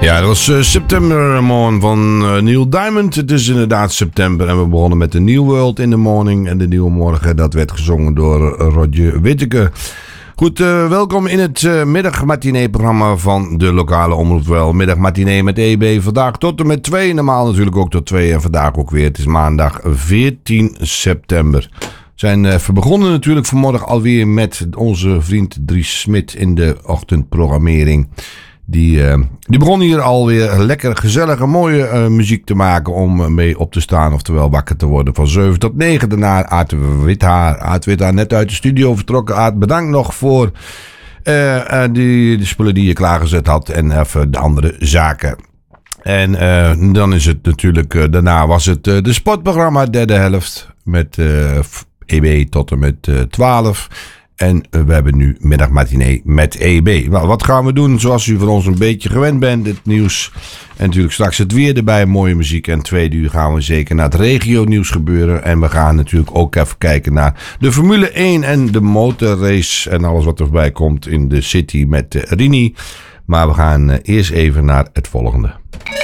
Ja, dat was September Morn van Neil Diamond. Het is inderdaad september en we begonnen met The New World in the Morning. En de Nieuwe Morgen, dat werd gezongen door Roger Whittaker. Goed, welkom in het middagmatinee-programma van de lokale omroep. Wel, middagmatinee met EB. Vandaag tot en met 2. Normaal natuurlijk ook tot 2 en vandaag ook weer. Het is maandag 14 september. We zijn begonnen natuurlijk vanmorgen alweer met onze vriend Dries Smit in de ochtendprogrammering. Die begon hier alweer lekker gezellige mooie muziek te maken om mee op te staan. Oftewel wakker te worden van 7 tot 9. Daarna Aad Withaar. Aad Withaar net uit de studio vertrokken. Aad, bedankt nog voor de spullen die je klaargezet had. En even de andere zaken. En dan is het natuurlijk, daarna was het de sportprogramma derde helft. Met EB tot en met 12. En we hebben nu middagmatinee met EB. Nou, wat gaan we doen? Zoals u van ons een beetje gewend bent. Het nieuws. En natuurlijk straks het weer erbij. Mooie muziek. En 2 uur gaan we zeker naar het regio-nieuws gebeuren. En we gaan natuurlijk ook even kijken naar de Formule 1 en de motorrace. En alles wat erbij komt in de City met Rini. Maar we gaan eerst even naar het volgende.